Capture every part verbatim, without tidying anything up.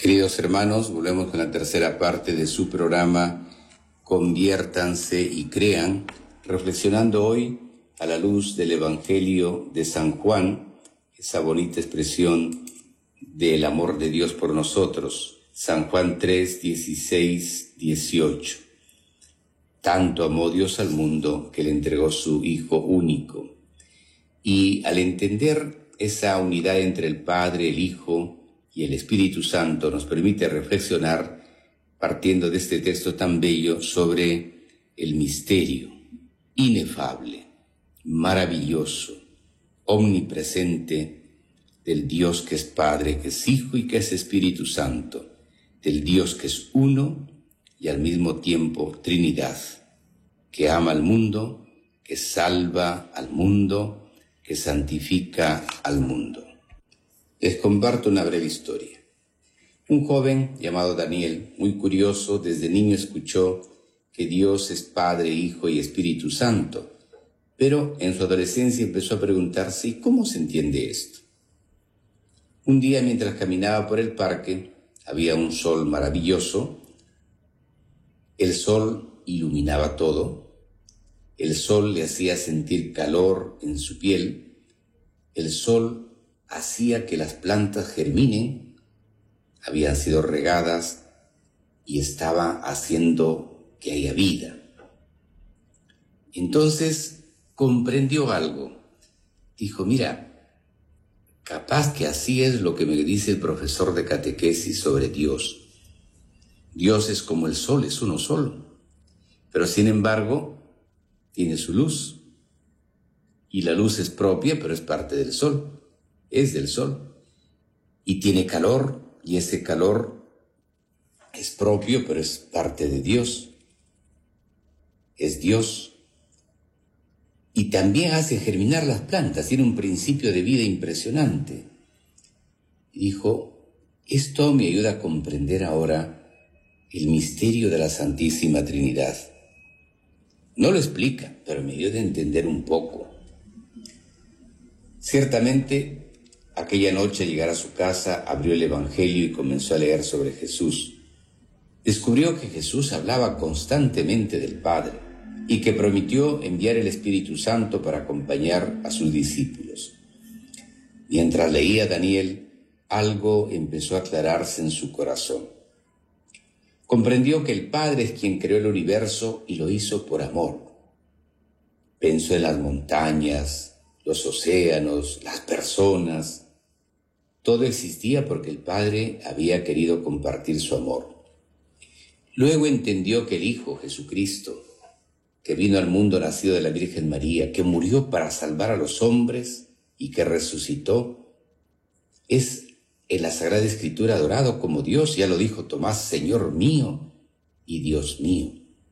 Queridos hermanos, volvemos con la tercera parte de su programa Conviértanse y Crean, reflexionando hoy a la luz del Evangelio de San Juan, esa bonita expresión del amor de Dios por nosotros. San Juan tres, dieciséis, dieciocho. Tanto amó Dios al mundo que le entregó su Hijo único. Y al entender esa unidad entre el Padre, el Hijo y el Espíritu Santo, nos permite reflexionar, partiendo de este texto tan bello, sobre el misterio inefable, maravilloso, omnipresente del Dios que es Padre, que es Hijo y que es Espíritu Santo, del Dios que es uno y al mismo tiempo Trinidad, que ama al mundo, que salva al mundo, que santifica al mundo. Les comparto una breve historia. Un joven llamado Daniel, muy curioso, desde niño escuchó que Dios es Padre, Hijo y Espíritu Santo, pero en su adolescencia empezó a preguntarse, ¿y cómo se entiende esto? Un día, mientras caminaba por el parque, había un sol maravilloso. El sol iluminaba todo. El sol le hacía sentir calor en su piel. El sol hacía que las plantas germinen, habían sido regadas y estaba haciendo que haya vida. Entonces comprendió algo. Dijo, mira, capaz que así es lo que me dice el profesor de catequesis sobre Dios. Dios es como el sol, es uno solo, pero sin embargo tiene su luz. Y la luz es propia, pero es parte del sol. Es del sol, y tiene calor, y ese calor es propio, pero es parte de Dios, es Dios, y también hace germinar las plantas, tiene un principio de vida impresionante. Y dijo, esto me ayuda a comprender ahora el misterio de la Santísima Trinidad. No lo explica, pero me ayuda a entender un poco. Ciertamente, aquella noche, al llegar a su casa, abrió el Evangelio y comenzó a leer sobre Jesús. Descubrió que Jesús hablaba constantemente del Padre y que prometió enviar el Espíritu Santo para acompañar a sus discípulos. Mientras leía Daniel, algo empezó a aclararse en su corazón. Comprendió que el Padre es quien creó el universo y lo hizo por amor. Pensó en las montañas, los océanos, las personas. Todo existía porque el Padre había querido compartir su amor. Luego entendió que el Hijo, Jesucristo, que vino al mundo nacido de la Virgen María, que murió para salvar a los hombres y que resucitó, es en la Sagrada Escritura adorado como Dios. Ya lo dijo Tomás, Señor mío y Dios mío.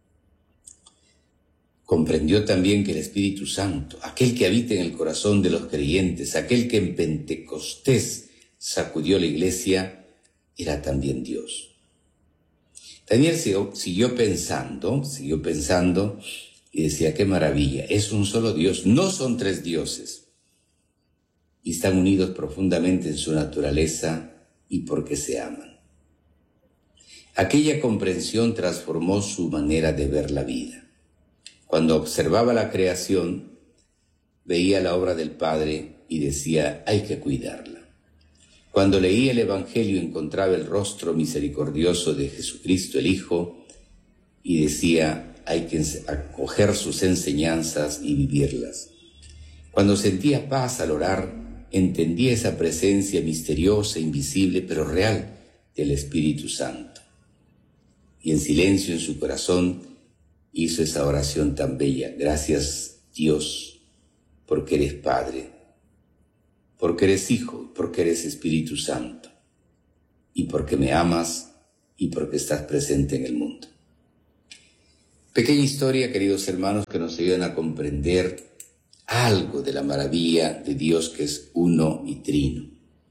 Comprendió también que el Espíritu Santo, aquel que habita en el corazón de los creyentes, aquel que en Pentecostés sacudió la iglesia, era también Dios. Daniel siguió, siguió pensando, siguió pensando y decía, qué maravilla, es un solo Dios, no son tres dioses. Y están unidos profundamente en su naturaleza y porque se aman. Aquella comprensión transformó su manera de ver la vida. Cuando observaba la creación, veía la obra del Padre y decía, hay que cuidarla. Cuando leía el Evangelio encontraba el rostro misericordioso de Jesucristo el Hijo y decía, hay que acoger sus enseñanzas y vivirlas. Cuando sentía paz al orar, entendía esa presencia misteriosa, invisible, pero real del Espíritu Santo. Y en silencio en su corazón hizo esa oración tan bella. Gracias, Dios, porque eres Padre, porque eres Hijo, porque eres Espíritu Santo, y porque me amas y porque estás presente en el mundo. Pequeña historia, queridos hermanos, que nos ayudan a comprender algo de la maravilla de Dios que es uno y trino.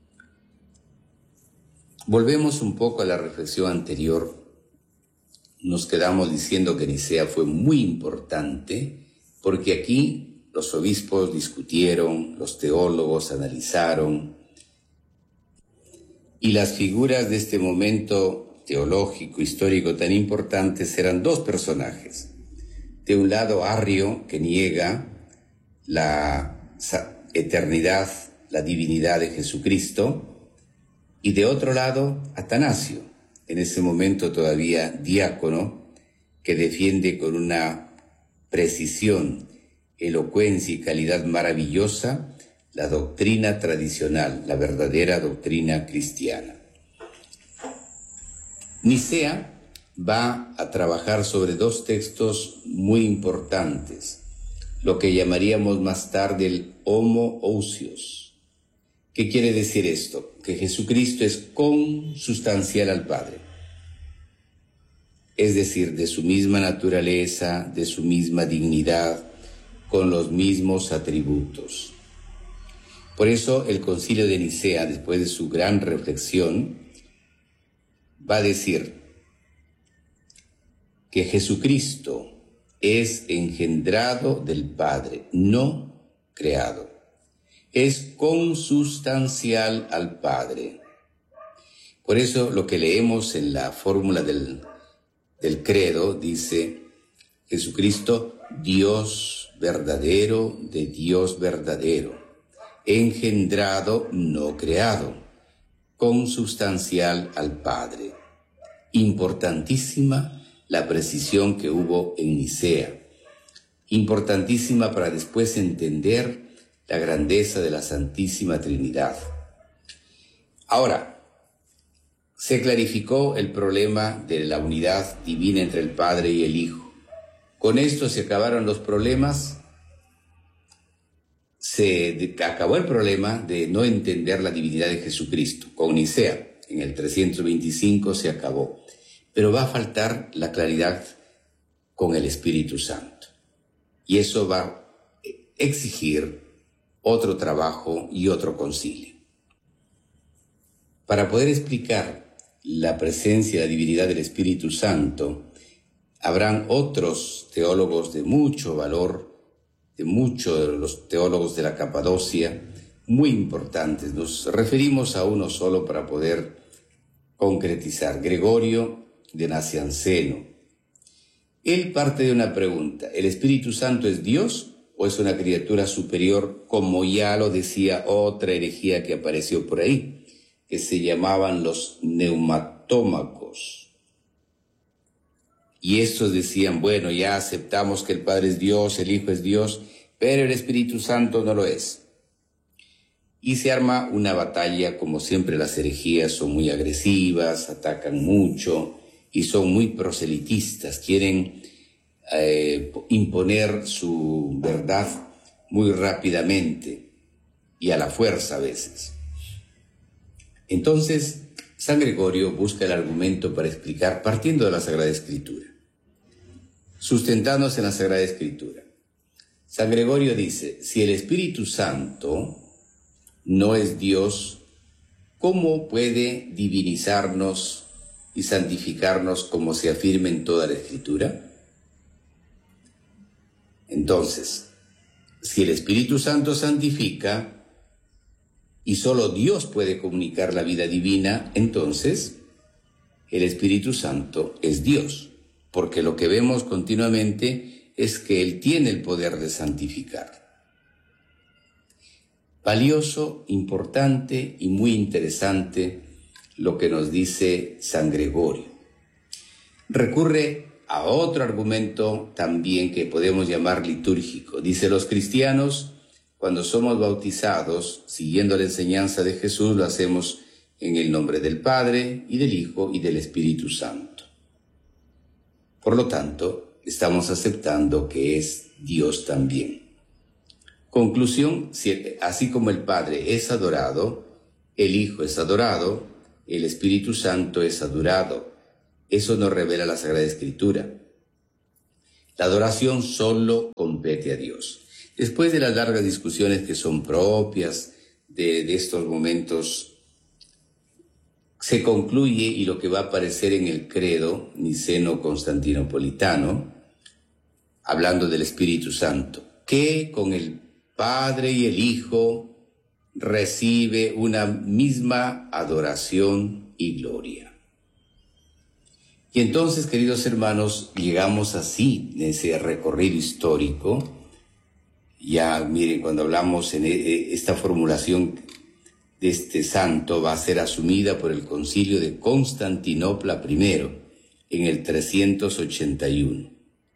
Volvemos un poco a la reflexión anterior. Nos quedamos diciendo que Nicea fue muy importante porque aquí los obispos discutieron, los teólogos analizaron Y las figuras de este momento teológico, histórico tan importante serán dos personajes. De un lado, Arrio, que niega la eternidad, la divinidad de Jesucristo, y de otro lado, Atanasio, en ese momento todavía diácono, que defiende con una precisión, elocuencia y calidad maravillosa la doctrina tradicional, la verdadera doctrina cristiana. Nicea va a trabajar sobre dos textos muy importantes, lo que llamaríamos más tarde el homoousios. ¿Qué quiere decir esto? Que Jesucristo es consustancial al Padre, es decir, de su misma naturaleza, de su misma dignidad, con los mismos atributos. Por eso el Concilio de Nicea, después de su gran reflexión, va a decir que Jesucristo es engendrado del Padre, no creado. Es consustancial al Padre. Por eso lo que leemos en la fórmula del, del credo dice: Jesucristo, Dios verdadero de Dios verdadero, engendrado, no creado, consubstancial al Padre. Importantísima la precisión que hubo en Nicea, importantísima para después entender la grandeza de la Santísima Trinidad. Ahora, se clarificó el problema de la unidad divina entre el Padre y el Hijo. Con esto se acabaron los problemas. Se acabó el problema de no entender la divinidad de Jesucristo. Con Nicea, en el trescientos veinticinco, se acabó. Pero va a faltar la claridad con el Espíritu Santo. Y eso va a exigir otro trabajo y otro concilio. Para poder explicar la presencia y la divinidad del Espíritu Santo, habrán otros teólogos de mucho valor, de muchos de los teólogos de la Capadocia, muy importantes. Nos referimos a uno solo para poder concretizar: Gregorio de Nacianceno. Él parte de una pregunta: ¿el Espíritu Santo es Dios o es una criatura superior, como ya lo decía otra herejía que apareció por ahí, que se llamaban los neumatómacos? Y estos decían: bueno, ya aceptamos que el Padre es Dios, el Hijo es Dios, pero el Espíritu Santo no lo es. Y se arma una batalla. Como siempre, las herejías son muy agresivas, atacan mucho y son muy proselitistas, quieren eh, imponer su verdad muy rápidamente y a la fuerza a veces. Entonces, San Gregorio busca el argumento para explicar partiendo de la Sagrada Escritura, sustentándose en la Sagrada Escritura. San Gregorio dice: si el Espíritu Santo no es Dios, ¿cómo puede divinizarnos y santificarnos como se afirma en toda la Escritura? Entonces, si el Espíritu Santo santifica y solo Dios puede comunicar la vida divina, entonces el Espíritu Santo es Dios, porque lo que vemos continuamente es que Él tiene el poder de santificar. Valioso, importante y muy interesante lo que nos dice San Gregorio. Recurre a otro argumento también que podemos llamar litúrgico. Dice: los cristianos, cuando somos bautizados, siguiendo la enseñanza de Jesús, lo hacemos en el nombre del Padre y del Hijo y del Espíritu Santo. Por lo tanto, estamos aceptando que es Dios también. Conclusión: si, así como el Padre es adorado, el Hijo es adorado, el Espíritu Santo es adorado. Eso nos revela la Sagrada Escritura. La adoración solo compete a Dios. Después de las largas discusiones que son propias de, de estos momentos, se concluye, y lo que va a aparecer en el credo niceno-constantinopolitano, hablando del Espíritu Santo, que con el Padre y el Hijo recibe una misma adoración y gloria. Y entonces, queridos hermanos, llegamos así, en ese recorrido histórico. Ya, miren, cuando hablamos en esta formulación de este santo, va a ser asumida por el Concilio de Constantinopla primero, en el trescientos ochenta y uno.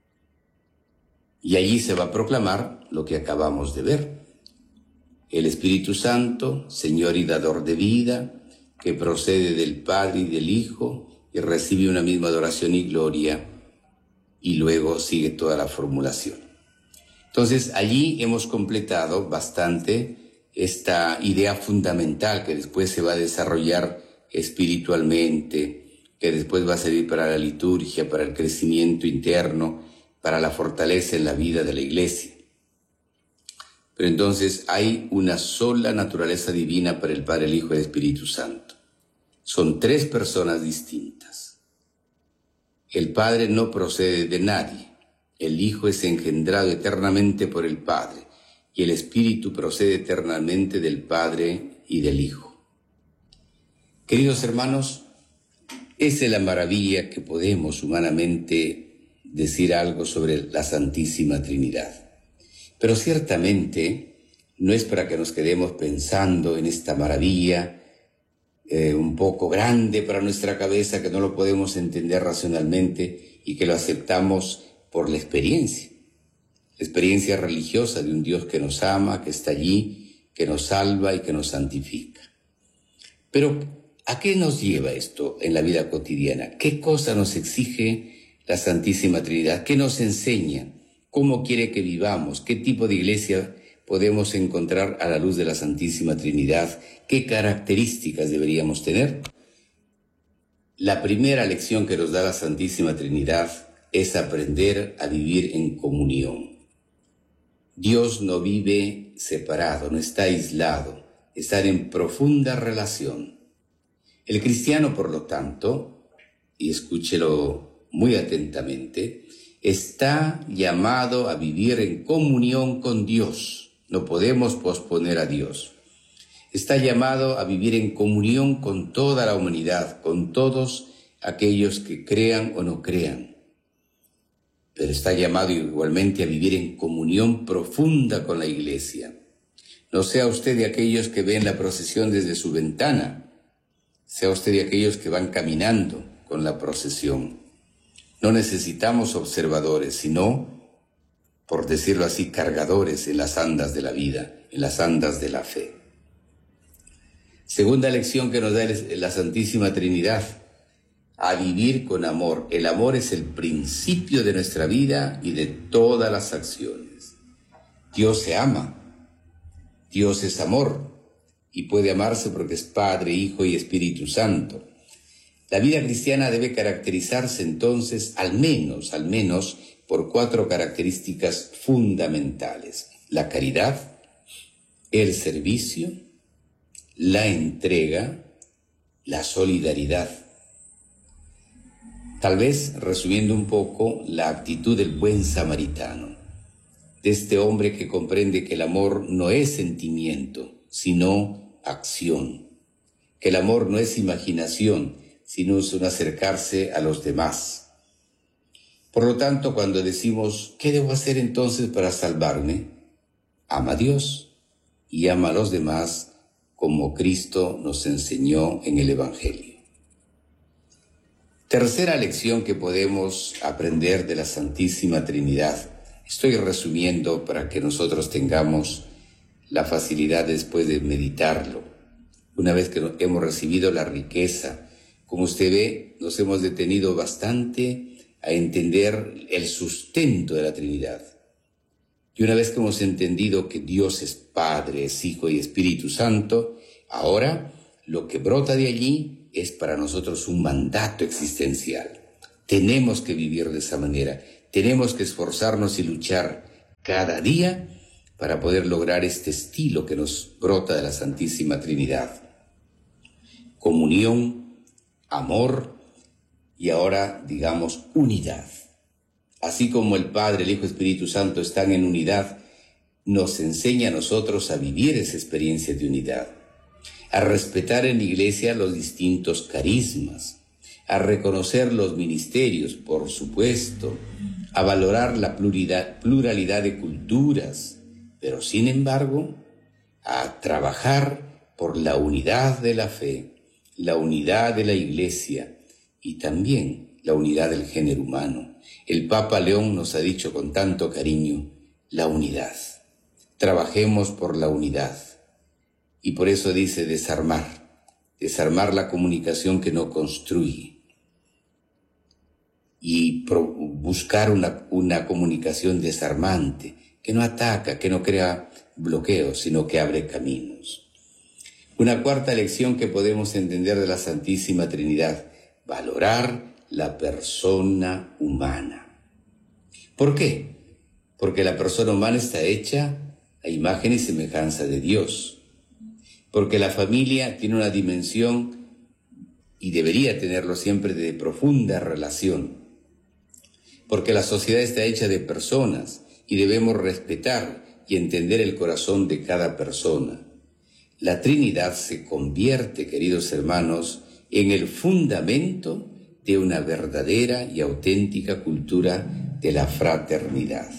Y allí se va a proclamar lo que acabamos de ver. El Espíritu Santo, Señor y dador de vida, que procede del Padre y del Hijo, y recibe una misma adoración y gloria, y luego sigue toda la formulación. Entonces, allí hemos completado bastante esta idea fundamental que después se va a desarrollar espiritualmente, que después va a servir para la liturgia, para el crecimiento interno, para la fortaleza en la vida de la Iglesia. Pero entonces hay una sola naturaleza divina para el Padre, el Hijo y el Espíritu Santo. Son tres personas distintas. El Padre no procede de nadie. El Hijo es engendrado eternamente por el Padre, y el Espíritu procede eternamente del Padre y del Hijo. Queridos hermanos, esa es la maravilla que podemos humanamente decir algo sobre la Santísima Trinidad. Pero ciertamente no es para que nos quedemos pensando en esta maravilla eh, un poco grande para nuestra cabeza, que no lo podemos entender racionalmente y que lo aceptamos por la experiencia. La experiencia religiosa de un Dios que nos ama, que está allí, que nos salva y que nos santifica. Pero, ¿a qué nos lleva esto en la vida cotidiana? ¿Qué cosa nos exige la Santísima Trinidad? ¿Qué nos enseña? ¿Cómo quiere que vivamos? ¿Qué tipo de iglesia podemos encontrar a la luz de la Santísima Trinidad? ¿Qué características deberíamos tener? La primera lección que nos da la Santísima Trinidad es aprender a vivir en comunión. Dios no vive separado, no está aislado, está en profunda relación. El cristiano, por lo tanto, y escúchelo muy atentamente, está llamado a vivir en comunión con Dios. No podemos posponer a Dios. Está llamado a vivir en comunión con toda la humanidad, con todos aquellos que crean o no crean. Pero está llamado igualmente a vivir en comunión profunda con la Iglesia. No sea usted de aquellos que ven la procesión desde su ventana, sea usted de aquellos que van caminando con la procesión. No necesitamos observadores, sino, por decirlo así, cargadores en las andas de la vida, en las andas de la fe. Segunda lección que nos da la Santísima Trinidad: a vivir con amor. El amor es el principio de nuestra vida y de todas las acciones. Dios se ama. Dios es amor y puede amarse porque es Padre, Hijo y Espíritu Santo. La vida cristiana debe caracterizarse entonces al menos, al menos por cuatro características fundamentales: la caridad, el servicio, la entrega, la solidaridad. Tal vez, resumiendo un poco, la actitud del buen samaritano, de este hombre que comprende que el amor no es sentimiento, sino acción, que el amor no es imaginación, sino es un acercarse a los demás. Por lo tanto, cuando decimos, ¿qué debo hacer entonces para salvarme? Ama a Dios y ama a los demás como Cristo nos enseñó en el Evangelio. Tercera lección que podemos aprender de la Santísima Trinidad. Estoy resumiendo para que nosotros tengamos la facilidad después de meditarlo. Una vez que hemos recibido la riqueza, como usted ve, nos hemos detenido bastante a entender el sustento de la Trinidad. Y una vez que hemos entendido que Dios es Padre, es Hijo y Espíritu Santo, ahora lo que brota de allí es para nosotros un mandato existencial. Tenemos que vivir de esa manera, tenemos que esforzarnos y luchar cada día para poder lograr este estilo que nos brota de la Santísima Trinidad. Comunión, amor y ahora, digamos, unidad. Así como el Padre, el Hijo y el Espíritu Santo están en unidad, nos enseña a nosotros a vivir esa experiencia de unidad, a respetar en la iglesia los distintos carismas, a reconocer los ministerios, por supuesto, a valorar la pluralidad, pluralidad de culturas, pero sin embargo, a trabajar por la unidad de la fe, la unidad de la iglesia y también la unidad del género humano. El Papa León nos ha dicho con tanto cariño, la unidad. Trabajemos por la unidad. Y por eso dice desarmar, desarmar la comunicación que no construye. Y pro, buscar una, una comunicación desarmante, que no ataca, que no crea bloqueos, sino que abre caminos. Una cuarta lección que podemos entender de la Santísima Trinidad, valorar la persona humana. ¿Por qué? Porque la persona humana está hecha a imagen y semejanza de Dios. Porque la familia tiene una dimensión, y debería tenerlo siempre, de profunda relación. Porque la sociedad está hecha de personas y debemos respetar y entender el corazón de cada persona. La Trinidad se convierte, queridos hermanos, en el fundamento de una verdadera y auténtica cultura de la fraternidad.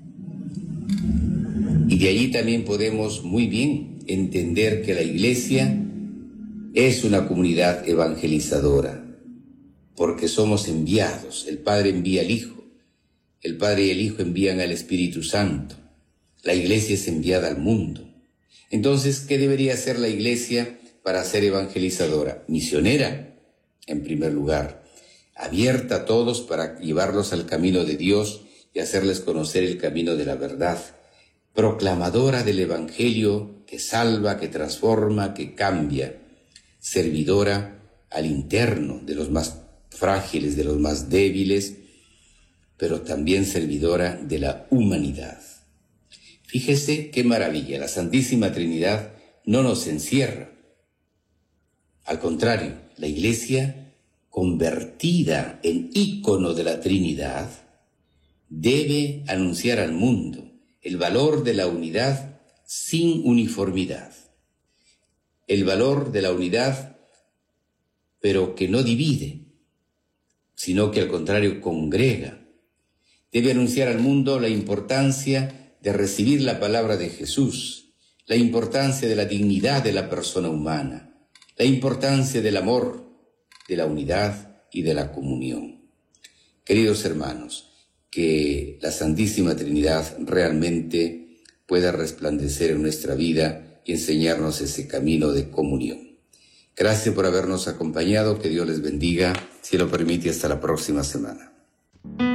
Y de allí también podemos muy bien entender que la Iglesia es una comunidad evangelizadora, porque somos enviados. El Padre envía al Hijo, el Padre y el Hijo envían al Espíritu Santo. La Iglesia es enviada al mundo. Entonces, ¿qué debería hacer la Iglesia para ser evangelizadora? Misionera, en primer lugar, abierta a todos para llevarlos al camino de Dios y hacerles conocer el camino de la verdad. Proclamadora del Evangelio que salva, que transforma, que cambia. Servidora al interno de los más frágiles, de los más débiles, pero también servidora de la humanidad. Fíjese qué maravilla, la Santísima Trinidad no nos encierra. Al contrario, la Iglesia, convertida en ícono de la Trinidad, debe anunciar al mundo el valor de la unidad sin uniformidad. El valor de la unidad, pero que no divide, sino que al contrario congrega. Debe anunciar al mundo la importancia de recibir la palabra de Jesús, la importancia de la dignidad de la persona humana, la importancia del amor, de la unidad y de la comunión. Queridos hermanos, que la Santísima Trinidad realmente pueda resplandecer en nuestra vida y enseñarnos ese camino de comunión. Gracias por habernos acompañado, que Dios les bendiga, si lo permite, hasta la próxima semana.